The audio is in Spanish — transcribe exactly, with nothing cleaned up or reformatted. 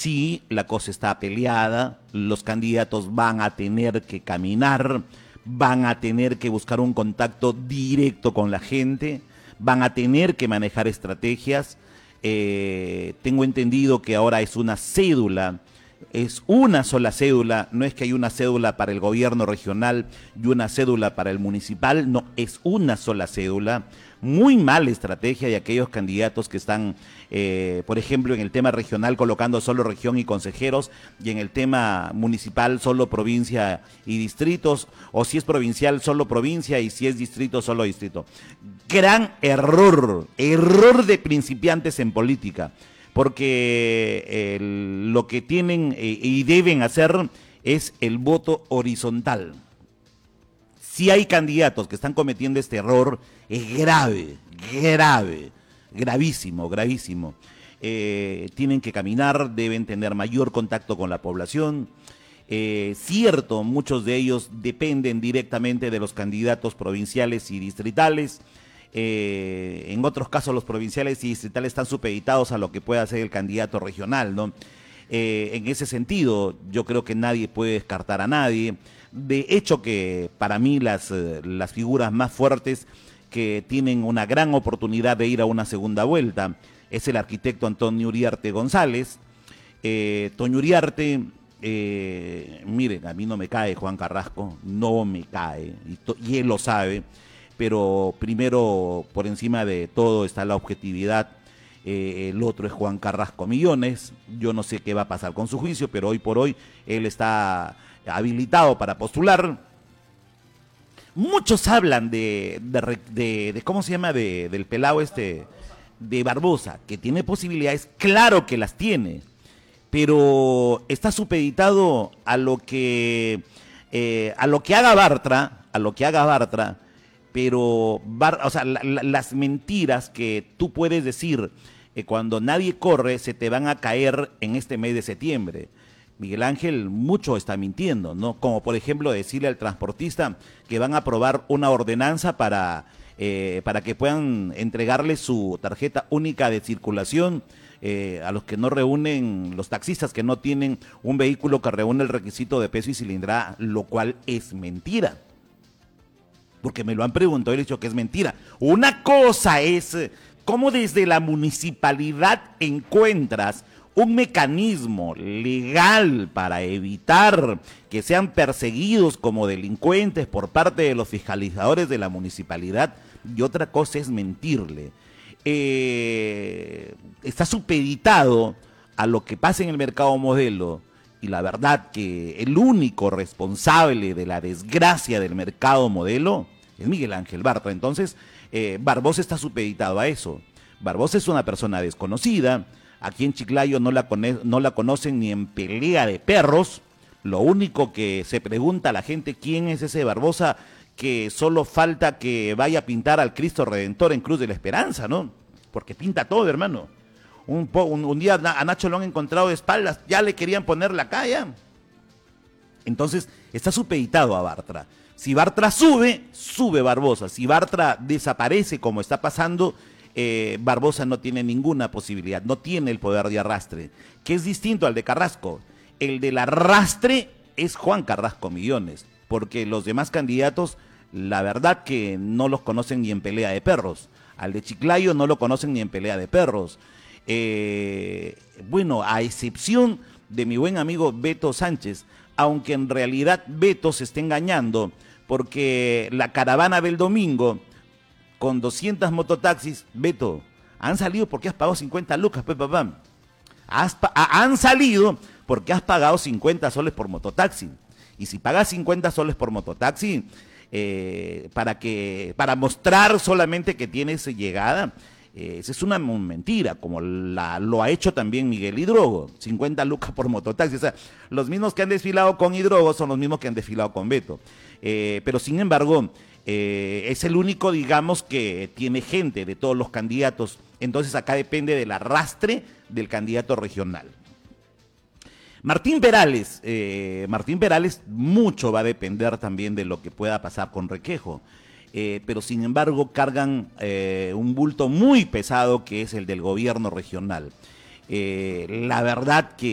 sí, la cosa está peleada, los candidatos van a tener que caminar, van a tener que buscar un contacto directo con la gente, van a tener que manejar estrategias. Eh, tengo entendido que ahora es una cédula, es una sola cédula, no es que hay una cédula para el gobierno regional y una cédula para el municipal, no, es una sola cédula. Muy mala estrategia de aquellos candidatos que están, eh, por ejemplo, en el tema regional colocando solo región y consejeros, y en el tema municipal solo provincia y distritos, o si es provincial solo provincia y si es distrito solo distrito. Gran error, error de principiantes en política, porque eh, el, lo que tienen eh, y deben hacer es el voto horizontal. Si hay candidatos que están cometiendo este error, es grave, grave, gravísimo, gravísimo. Eh, tienen que caminar, deben tener mayor contacto con la población. Eh, cierto, muchos de ellos dependen directamente de los candidatos provinciales y distritales. Eh, en otros casos los provinciales y distritales están supeditados a lo que pueda hacer el candidato regional, ¿no? Eh, en ese sentido, yo creo que nadie puede descartar a nadie. De hecho que para mí las, eh, las figuras más fuertes que tienen una gran oportunidad de ir a una segunda vuelta es el arquitecto Antonio Uriarte González. Eh, Toño Uriarte, eh, miren, a mí no me cae Juan Carrasco, no me cae, y, to, y él lo sabe, pero primero, por encima de todo está la objetividad. Eh, el otro es Juan Carrasco Millones. Yo no sé qué va a pasar con su juicio, pero hoy por hoy él está habilitado para postular. Muchos hablan de, de, de, de ¿cómo se llama? De, del pelado este, de Barbosa, que tiene posibilidades, claro que las tiene, pero está supeditado a lo que, eh, a lo que haga Bartra, a lo que haga Bartra, pero, Bar, o sea, la, la, las mentiras que tú puedes decir eh, cuando nadie corre se te van a caer en este mes de septiembre. Miguel Ángel mucho está mintiendo, ¿no? Como por ejemplo decirle al transportista que van a aprobar una ordenanza para, eh, para que puedan entregarle su tarjeta única de circulación eh, a los que no reúnen, los taxistas que no tienen un vehículo que reúne el requisito de peso y cilindrada, lo cual es mentira. Porque me lo han preguntado y he dicho que es mentira. Una cosa es cómo desde la municipalidad encuentras un mecanismo legal para evitar que sean perseguidos como delincuentes por parte de los fiscalizadores de la municipalidad, y otra cosa es mentirle. Eh, está supeditado a lo que pasa en el mercado modelo, y la verdad que el único responsable de la desgracia del mercado modelo es Miguel Ángel Bartra. Entonces, eh, Barbosa está supeditado a eso. Barbosa es una persona desconocida. Aquí en Chiclayo no la, no la conocen ni en pelea de perros. Lo único que se pregunta a la gente, ¿quién es ese Barbosa que solo falta que vaya a pintar al Cristo Redentor en Cruz de la Esperanza, ¿no? Porque pinta todo, hermano. Un, un, un día a Nacho lo han encontrado de espaldas, ya le querían poner la calle. Entonces, está supeditado a Bartra. Si Bartra sube, sube Barbosa. Si Bartra desaparece, como está pasando, eh, Barbosa no tiene ninguna posibilidad, no tiene el poder de arrastre, que es distinto al de Carrasco. El del arrastre es Juan Carrasco Millones, porque los demás candidatos, la verdad que no los conocen ni en pelea de perros. Al de Chiclayo no lo conocen ni en pelea de perros. Eh, bueno, a excepción de mi buen amigo Beto Sánchez, aunque en realidad Beto se está engañando, porque la caravana del domingo, con doscientas mototaxis, Beto, han salido porque has pagado cincuenta lucas, pues papá. Has, han salido porque has pagado cincuenta soles por mototaxi. Y si pagas cincuenta soles por mototaxi, eh, para, que, para mostrar solamente que tienes llegada, eh, esa es una mentira, como la, lo ha hecho también Miguel Hidrogo, cincuenta lucas por mototaxi. O sea, los mismos que han desfilado con Hidrogo son los mismos que han desfilado con Beto. Eh, pero sin embargo, eh, es el único, digamos, que tiene gente de todos los candidatos. Entonces acá depende del arrastre del candidato regional. Martín Perales, eh, Martín Perales mucho va a depender también de lo que pueda pasar con Requejo, eh, pero sin embargo cargan eh, un bulto muy pesado que es el del gobierno regional. Eh, la verdad que